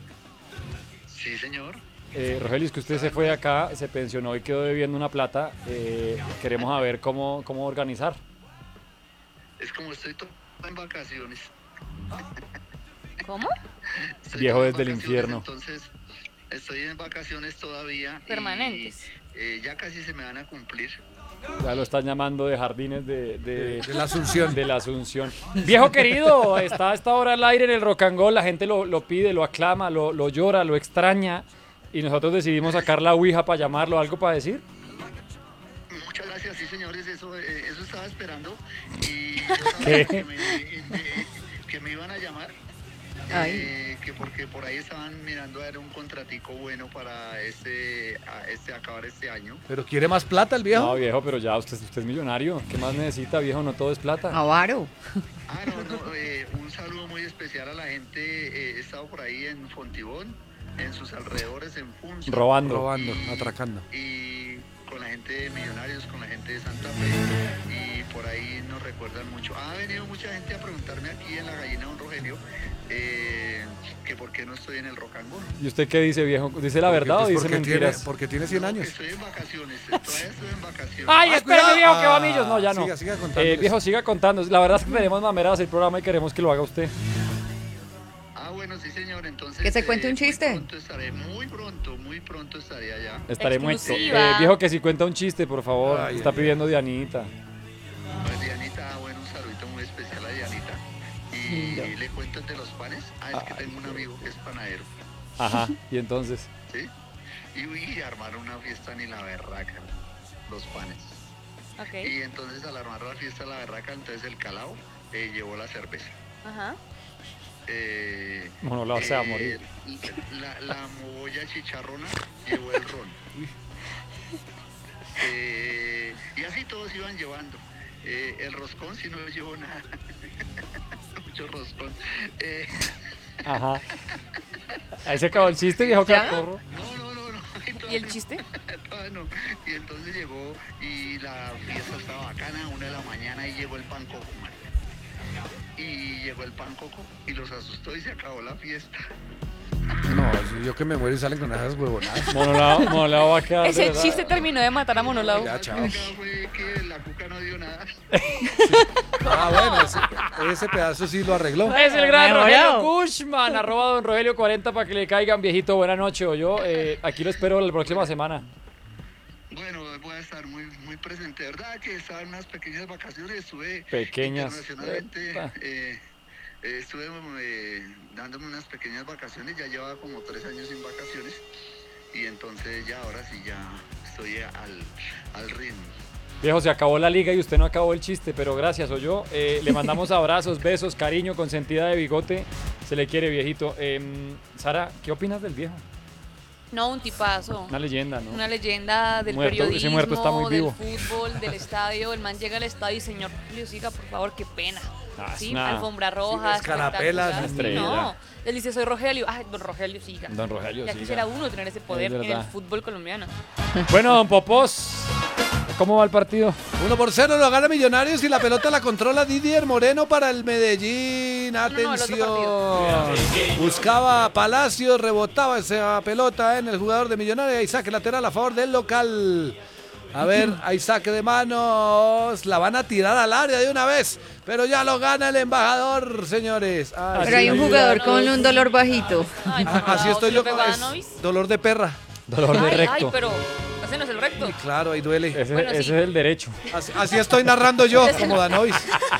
Sí, señor. Eh, Rogelio, es que usted se fue de acá, se pensionó y quedó debiendo una plata. Eh, queremos saber cómo, cómo organizar. Es como estoy todo en vacaciones. ¿Cómo? Estoy Viejo todo en desde el vacaciones, infierno. Entonces, estoy en vacaciones todavía. y, Permanentes. eh, ya casi se me van a cumplir. Ya lo están llamando de jardines de, de, De la Asunción. de la Asunción. Viejo querido, está a esta hora al aire en el Rock and Roll, la gente lo, lo pide, lo aclama, lo, lo llora, lo extraña. Y nosotros decidimos sacar la ouija para llamarlo. ¿Algo para decir? Muchas gracias, sí, señores. Eso, eh, eso estaba esperando. Y yo ¿Qué? sabía que me, eh, eh, que me iban a llamar. Eh, que porque por ahí estaban mirando a ver un contratico bueno para este, a este acabar este año. ¿Pero quiere más plata el viejo? No, viejo, pero ya usted, usted es millonario. ¿Qué más necesita, viejo? No todo es plata. Avaro. Ah, no, no, eh, un saludo muy especial a la gente. Eh, he estado por ahí en Fontibón, en sus alrededores, en Funzo. Robando. Robando, atracando. Y con la gente de Millonarios, con la gente de Santa Fe. Y por ahí nos recuerdan mucho. Ha venido mucha gente a preguntarme aquí en la gallina Don Rogelio eh, que por qué no estoy en el Rock and Roll. ¿Y usted qué dice, viejo? ¿Dice la Porque, verdad pues, o dice porque mentiras? Tiene, porque tiene cien No, años. que estoy en vacaciones, todavía estoy en vacaciones. ¡Ay, Ah, espérame, cuidado. viejo, que va a Ah, millos! No, ya no. siga, siga contando Eh, eso. viejo, siga contando. La verdad es que tenemos mameras el programa y queremos que lo haga usted. Ah, bueno, sí, señor. Entonces. Que se cuente un muy chiste. pronto estaré, muy pronto, muy pronto estaré allá. Estaré muerto. Exclusiva. Eh, viejo, que si cuenta un chiste, por favor. Ay, Está ay, pidiendo Dianita. Pues Dianita, bueno, un saludito muy especial a Dianita. Y Lindo. le cuento el de los panes. Ah, es que tengo un amigo que es panadero, Ajá, y entonces. ¿sí? Y uy, armaron una fiesta ni la berraca, los panes. Ok, Y entonces al armar la fiesta la berraca, entonces el calao eh, llevó la cerveza. ajá. Eh, Bueno, la se va a morir. La, la mogolla chicharrona llevó el ron. Eh, y así todos iban llevando. Eh, el roscón si no llevó nada. Mucho roscón. Eh, Ajá. Ahí se acabó el chiste, viejo ¿Ya? cacorro. no, no, no, no. ¿Y el chiste? Todavía bueno. Y entonces llegó y la fiesta estaba bacana, una de la mañana y llegó el pan coco, marica. Y llegó el pan coco y los asustó y se acabó la fiesta. No, si yo que me muero y salen con esas huevonadas. Monolao, Monolao va a quedar. Ese de chiste terminó de matar a Monolao. Ya, chao. Fue que la cuca no dio nada. Ah, bueno, ese, ese pedazo sí lo arregló. Es el gran Mejorado. Rogelio Gushman, arroba don Rogelio cuarenta para que le caigan, viejito. Buenas noches, o yo. Eh, aquí lo espero la próxima semana. Bueno, voy a estar muy, muy presente. ¿Verdad? Que estaba en unas pequeñas vacaciones. Estuve Pequeñas. internacionalmente. Epa. Eh, eh, estuve eh, dándome unas pequeñas vacaciones. Ya llevaba como tres años sin vacaciones. Y entonces ya ahora sí ya estoy al, al ritmo. Viejo, se acabó la liga y usted no acabó el chiste, pero gracias, o yo. Eh, le mandamos abrazos, besos, cariño, consentida de bigote. Se le quiere, viejito. Eh, Sara, ¿qué opinas del viejo? No, un tipazo. Una leyenda, ¿no? Una leyenda del Muerto, ese periodismo, muerto está muy vivo. del fútbol, del estadio. El man llega al estadio y señor Rogelio Siga, por favor, qué pena. Ah, Sí, una- alfombra roja, Sí, escarapelas, espectacular. estrella. No, él dice, soy Rogelio. Ay, don Rogelio Siga. Don Rogelio Ya Siga. quisiera uno tener ese poder Es en el verdad. fútbol colombiano. Bueno, don Popós, ¿cómo va el partido? Uno por cero lo gana Millonarios y la pelota la controla Didier Moreno para el Medellín. no, el otro Atención. Buscaba Palacios, rebotaba esa pelota en el jugador de Millonarios y saque lateral a favor del local. A ver, hay saque de manos. La van a tirar al área de una vez. Pero ya lo gana el embajador, señores. Ay, Pero hay un sí. jugador con un dolor bajito. Ay, Ah, así estoy ¿sí lo yo. pegó a Es Danovis? dolor de perra. Dolor de Ay, recto. ay, pero ese no es el recto. Y claro, ahí duele. Ese, Bueno, ese sí. es el derecho. Así, así estoy narrando yo, como Danovis.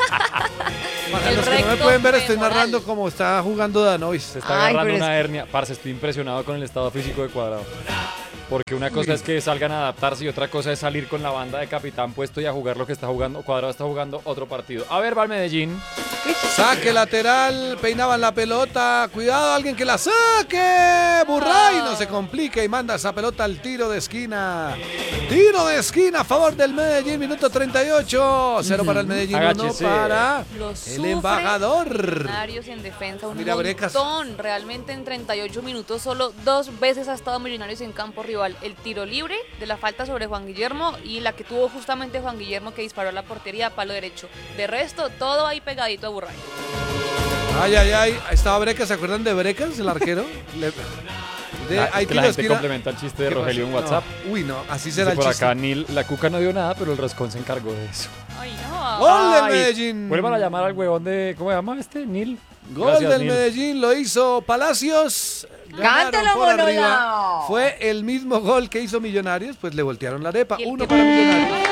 Para El los que no me recto pueden ver, estoy femoral. narrando como está jugando Danovis. Se está Ay, agarrando pero es una que- hernia. Parce, estoy impresionado con el estado físico de Cuadrado. Porque una cosa es que salgan a adaptarse y otra cosa es salir con la banda de capitán puesto y a jugar lo que está jugando. Cuadrado está jugando otro partido. A ver, va el Medellín. Saque lateral, peinaban la pelota. Cuidado, alguien que la saque. Burray no se complica y manda esa pelota al tiro de esquina. Tiro de esquina a favor del Medellín, minuto treinta y ocho. Cero para el Medellín, uno Agáchese. para Lo el sufre embajador. Millonarios en defensa, un Mira, Brecas. montón. Realmente en treinta y ocho minutos solo dos veces ha estado Millonarios en campo rival. El tiro libre de la falta sobre Juan Guillermo y la que tuvo justamente Juan Guillermo que disparó a la portería a palo derecho. De resto, todo ahí pegadito a Burray. Ay, ay, ay. Estaba Brecas, ¿se acuerdan de Brecas, el arquero? Le- de, La, hay que la tiro de gente esquina. complementa el chiste de ¿Qué Rogelio en pasó? WhatsApp. No. Uy, no, así Dice será el por chiste. acá, Nil, la Cuca no dio nada, pero el Rascón se encargó de eso. Ay, no. Gol del Ay, Medellín. Vuelvan a llamar al huevón de, ¿cómo se llama este? Nil. Gol Gracias, del Nil. Medellín lo hizo Palacios. Ganaron ¡Cántalo, por arriba. Monolao! Fue el mismo gol que hizo Millonarios, pues le voltearon la arepa. ¿Y el Uno que para perdió? Millonarios.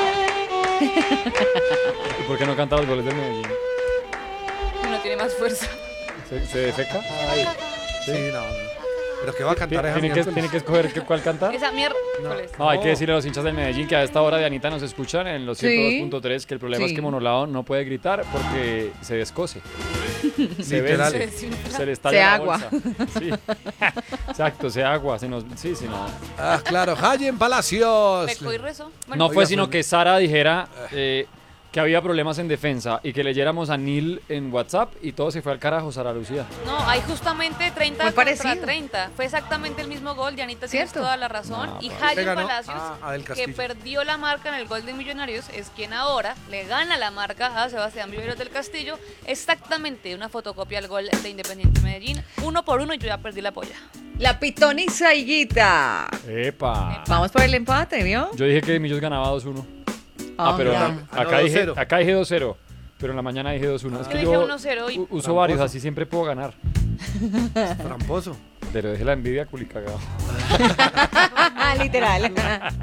¿Y por qué no canta los goles del Medellín? No tiene más fuerza. ¿Se, se defeca? Ay, sí, no, no. Pero que va a cantar esa Tiene que, miércoles. tiene que escoger qué- cuál cantar. Esa miércoles. No, hay que decirle a los hinchas del Medellín que a esta hora de Anita nos escuchan en los Sí. ciento dos punto tres que el problema es Sí. que Monolao no puede gritar porque se descose. Se Literal. vence, se le Se estalla la agua. bolsa. Sí. Exacto, se agua. Se nos, sí, sí, no. Ah, claro, Jayen Palacios. Pecó y rezó. Bueno, No fue Oiga, sino pues- que Sara dijera eh, que había problemas en defensa y que leyéramos a Nil en WhatsApp y todo se fue al carajo, Sara Lucía. No, hay justamente treinta Muy contra parecido. treinta. Fue exactamente el mismo gol. Dianita, tienes ¿Cierto? toda la razón. No, y pues. Le Jaime ganó Palacios, a Adel que Castillo. perdió la marca en el gol de Millonarios, es quien ahora le gana la marca a Sebastián Viveros del Castillo. Exactamente una fotocopia al gol de Independiente Medellín. Uno por uno y yo ya perdí la polla. La pitoniza Higuita. ¡Epa! Vamos por el empate, ¿vio? Yo dije que Millos ganaba dos uno. Ah, pero ya. no, Ah, no, acá, dije, dos cero. acá dije dos cero, pero en la mañana dije dos uno. Es Yo que dije yo uno cero y- u- uso Tramposo. varios, así siempre puedo ganar. Tramposo. Pero deje la envidia culicagado. Literal.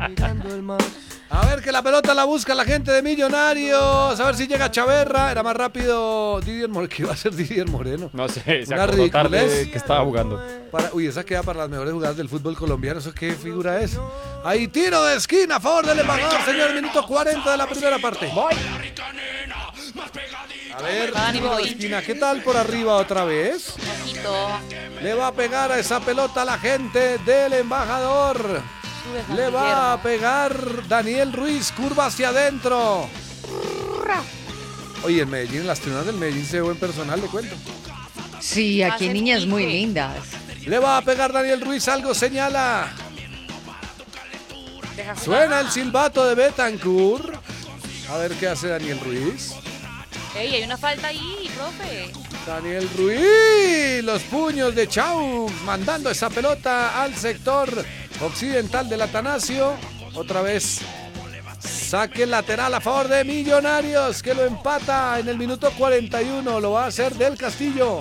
A ver que la pelota la busca la gente de Millonarios. A ver si llega Chaverra. Era más rápido Didier Moreno. ¿Qué iba a ser Didier Moreno? No sé, se Una acordó tarde ridiculez. que estaba jugando. Para, uy, esa queda para las mejores jugadas del fútbol colombiano. ¿Eso qué figura es? Ahí tiro de esquina a favor del embajador, señor. Minuto cuarenta de la primera parte. A ver, Dani tiro de Boy. esquina. ¿Qué tal por arriba otra vez? Poquito. Le va a pegar a esa pelota a la gente del embajador. Sube Juan Le va a Guillermo. pegar Daniel Ruiz, curva hacia adentro. Oye, en Medellín, en las tribunas del Medellín se ve buen personal, le cuento. Sí, aquí hay Hacen niñas muy pique. lindas. Le va a pegar Daniel Ruiz, algo señala. Deja jugar. Suena el silbato de Betancourt. A ver qué hace Daniel Ruiz. Ey, hay una falta ahí, profe. Daniel Ruiz, los puños de Chau, mandando esa pelota al sector occidental del Atanasio. Otra vez, saque lateral a favor de Millonarios, que lo empata en el minuto cuarenta y uno. Lo va a hacer Del Castillo.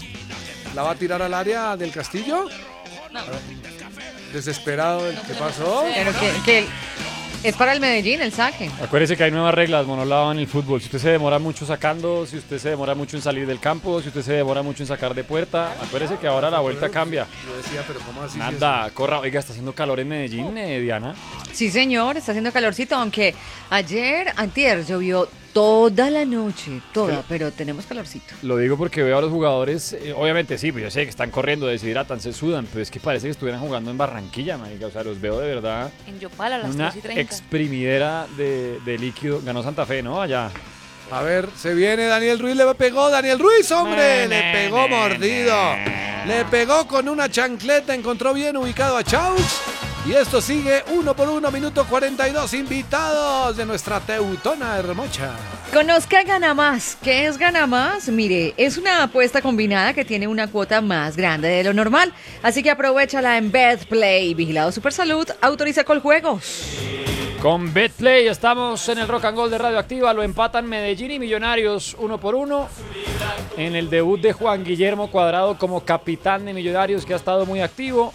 ¿La va a tirar al área Del Castillo? No. Desesperado, ¿qué pasó? Pero que, que es para el Medellín el saque. Acuérdese que hay nuevas reglas, monolado en el fútbol. Si usted se demora mucho sacando, si usted se demora mucho en salir del campo, si usted se demora mucho en sacar de puerta, acuérdese que ahora la vuelta cambia. Yo decía, pero ¿cómo así? Nada, corra. Oiga, está haciendo calor en Medellín, eh, Diana. Sí, señor, está haciendo calorcito, aunque ayer, antier, llovió toda la noche, toda, pero tenemos calorcito. Lo digo porque veo a los jugadores, eh, obviamente sí, pues yo sé que están corriendo, deshidratan, se sudan, pero es que parece que estuvieran jugando en Barranquilla, marica. O sea, los veo de verdad. En Yopal a las Una tres y treinta. exprimidera de, de líquido. Ganó Santa Fe, ¿no? Allá. A ver, se viene Daniel Ruiz, le pegó Daniel Ruiz, hombre, le pegó mordido, le pegó con una chancleta, encontró bien ubicado a Chaux. Y esto sigue uno por uno, minuto cuarenta y dos, invitados de nuestra Teutona Hermosa. Conozca Gana Más. ¿Qué es Gana Más? Mire, es una apuesta combinada que tiene una cuota más grande de lo normal. Así que aprovechala en BetPlay. Vigilado Supersalud, autoriza Coljuegos. Con BetPlay estamos en el Rock and Roll de Radioactiva. Lo empatan Medellín y Millonarios uno por uno. En el debut de Juan Guillermo Cuadrado como capitán de Millonarios, que ha estado muy activo.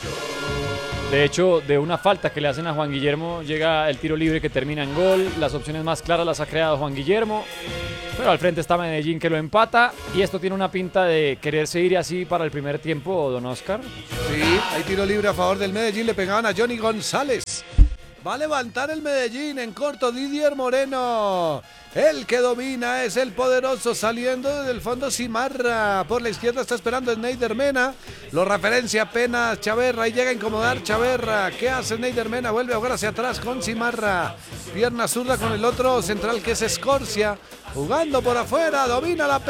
De hecho, de una falta que le hacen a Juan Guillermo, llega el tiro libre que termina en gol. Las opciones más claras las ha creado Juan Guillermo. Pero al frente está Medellín, que lo empata. Y esto tiene una pinta de quererse ir así para el primer tiempo, don Oscar. Sí, hay tiro libre a favor del Medellín. Le pegaban a Johnny González. Va a levantar el Medellín en corto Didier Moreno. El que domina es el poderoso, saliendo desde el fondo Cimarra. Por la izquierda está esperando Sneider Mena. Lo referencia apenas Chaverra y llega a incomodar Chaverra. ¿Qué hace Sneider Mena? Vuelve a jugar hacia atrás con Cimarra. Pierna zurda con el otro central que es Escorcia. Jugando por afuera, domina la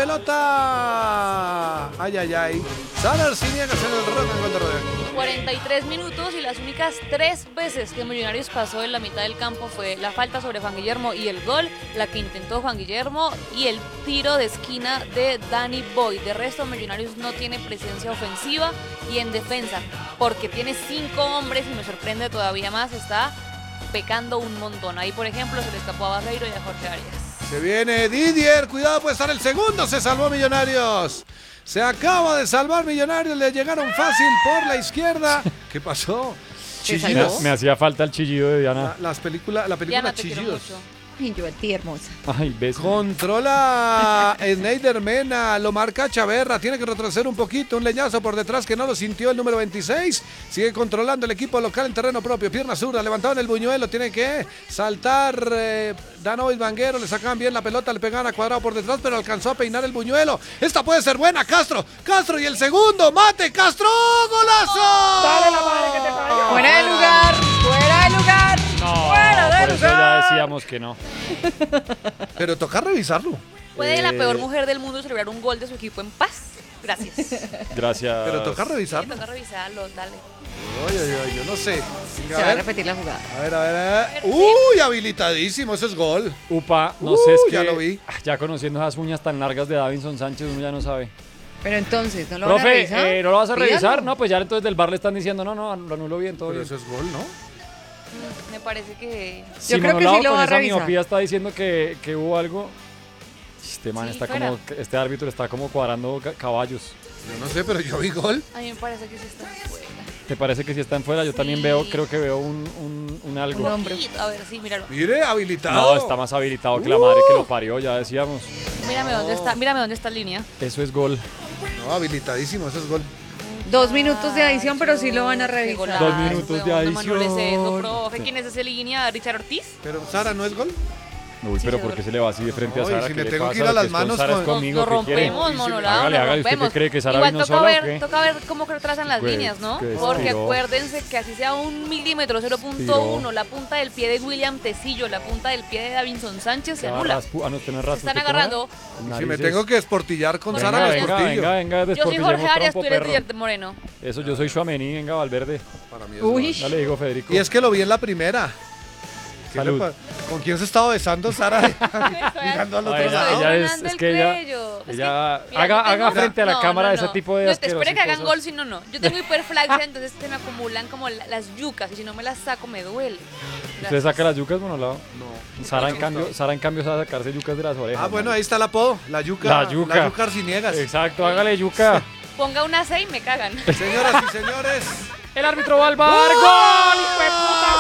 pelota. Ay, ay, ay. Salar Ciniegas en el rock and roll de Rodeo. cuarenta y tres minutos y las únicas tres veces que Millonarios pasó en la mitad del campo fue la falta sobre Juan Guillermo y el gol, la que intentó Juan Guillermo y el tiro de esquina de Danny Boy. De resto, Millonarios no tiene presencia ofensiva y en defensa, porque tiene cinco hombres y me sorprende todavía más, está pecando un montón. Ahí, por ejemplo, se le escapó a Barreiro y a Jorge Arias. Se viene Didier, cuidado, puede estar el segundo, se salvó Millonarios. Se acaba de salvar Millonarios, le llegaron fácil por la izquierda. ¿Qué pasó? ¿Se Me, Chillidos. me hacía falta el chillido de Diana. La, las película, la película Diana, te quiero Chillidos. mucho. Y yo a ti, hermosa. Ay, beso. Controla Sneider Mena, lo marca Chaverra, tiene que retroceder un poquito, un leñazo por detrás que no lo sintió el número veintiséis, sigue controlando el equipo local en terreno propio, pierna zurda, levantado en el buñuelo, tiene que saltar eh, Danovis Vanguero, le sacaban bien la pelota, le pegaban a Cuadrado por detrás, pero alcanzó a peinar el buñuelo, esta puede ser buena, Castro, Castro y el segundo, mate, Castro, golazo. Dale la madre que te parió. Fuera de lugar, fuera de lugar. No, Fuera de por eso ya lugar. decíamos que no. Pero toca revisarlo. ¿Puede la Eh, peor mujer del mundo celebrar un gol de su equipo en paz? Gracias. Gracias. Pero toca Sí, revisarlo. toca revisarlo, dale. Ay, ay, ay, yo no sé. Venga, Se va a a ver. repetir la jugada. A ver, a ver, a ver. Uy, habilitadísimo, eso es gol. Upa, no Uh, sé, es que ya lo vi. ya conociendo esas uñas tan largas de Davinson Sánchez, uno ya no sabe. Pero entonces, ¿no lo van a Profe, revisar? eh, ¿no lo vas a Pídalo. revisar? No, pues ya entonces del bar le están diciendo, no, no, lo anulo bien, todo Pero bien. eso es gol, ¿no? Mm, Me parece que... Yo creo que Monolao sí lo con va a esa revisar. miopía está diciendo que, que hubo algo. Este man Sí, está fuera. como, este árbitro está como cuadrando ca- caballos. Yo no sé, pero yo vi gol. A mí me parece que sí está fuera. ¿Te parece que si está en fuera? Yo también Sí. veo, creo que veo un, un, un algo. Un hombre. A ver, sí, míralo. Mire, habilitado. No, está más habilitado que la madre que lo parió, ya decíamos. Mírame dónde está, mírame dónde está la línea. Eso es gol. No, habilitadísimo, eso es gol. Dos minutos de adición, pero sí lo van a Qué revisar. golazo, Dos minutos de huevón, no manules eso, adición. profe. ¿Quién es ese línea? ¿Richard Ortiz? Pero Sara, ¿no es gol? Uy, Sí, pero seguro. ¿por qué se le va así de frente No, a y Sara? si ¿Qué me le tengo que pasa? ir a Lo las es con manos Sara es con- conmigo, Lo ¿qué quiere? rompemos, monolado, Hágale, lo hágale, ¿usted rompemos. qué cree que Sara Igual vino toca sola o ver, qué? toca ver cómo trazan las Pues, líneas, ¿no? que Porque estiró. acuérdense que así sea un milímetro, cero punto uno, la punta del pie de William Tecillo, la punta del pie de Davinson Sánchez se Ah, anula. raspu- ah, no, usted no es Se raspu, están ¿usted cómo era? agarrando. Si me Narices. tengo que esportillar con Venga, Sara, me venga, esportillo. venga, venga, Yo soy desportillemos Jorge Arias, tú trompo, eres perro. Guillermo Moreno. Eso, yo soy Chuamení, venga, Valverde. Para mí es Uy. gol. Dale, digo Federico. Y es que lo vi en la primera. ¿Qué le Salud. pa- ¿Con quién se estaba besando Sara? Mirando al No, otro ella, lado. ella es, Sonando es el que ella, cuello. Es ella que, mira, haga, yo tengo- haga frente a la no, cámara no, ese no. tipo de No, te espere que hagan asquerosas gol, si no, no. Yo tengo hiperflaxia, entonces se me acumulan como la- las yucas y si no me las saco me duele. ¿Usted saca las yucas, Monolado? No. Sara en cambio, Sara en cambio sabe sacarse yucas de las orejas. Ah, bueno, ¿no? ahí está el apodo. La yuca. La yuca. La yuca arciniegas. Exacto, hágale yuca. Ponga una C y me cagan. Señoras y señores. El árbitro va al bar. ¡Gol! ¡Hijo de puta,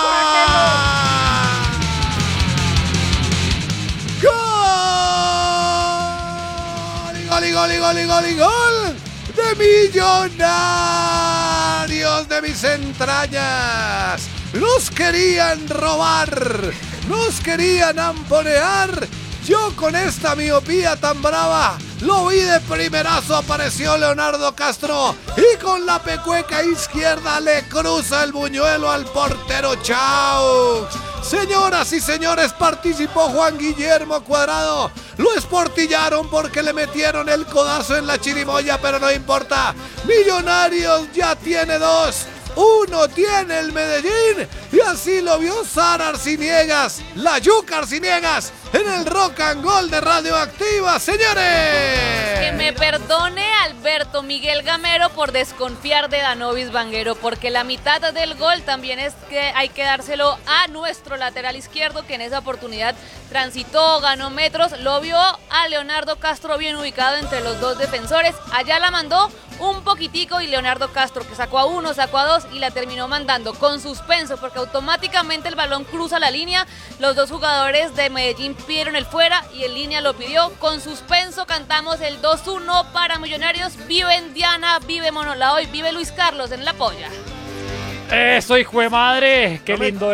¡Gol! ¡Gol, y gol, y gol, y gol, y gol! ¡De Millonarios de mis entrañas! ¡Nos querían robar! ¡Nos querían amponear! Yo con esta miopía tan brava lo vi de primerazo, apareció Leonardo Castro y con la pecueca izquierda le cruza el buñuelo al portero Chaux. Señoras y señores, participó Juan Guillermo Cuadrado. Lo esportillaron porque le metieron el codazo en la chirimoya, pero no importa. Millonarios ya tiene dos. Uno tiene el Medellín y así lo vio Sara Arciniegas, la yuca Arciniegas, en el Rock and Roll de Radioactiva, señores. Que me perdone Alberto Miguel Gamero por desconfiar de Danovis Vanguero, porque la mitad del gol también es que hay que dárselo a nuestro lateral izquierdo, que en esa oportunidad transitó, ganó metros, lo vio a Leonardo Castro bien ubicado entre los dos defensores, allá la mandó un poquitico y Leonardo Castro, que sacó a uno, sacó a dos y la terminó mandando con suspenso porque automáticamente el balón cruza la línea. Los dos jugadores de Medellín pidieron el fuera y el línea lo pidió. Con suspenso cantamos el dos uno para Millonarios. Vive Indiana, vive Monolao y vive Luis Carlos en la polla. Eso, hijo de madre. Qué lindo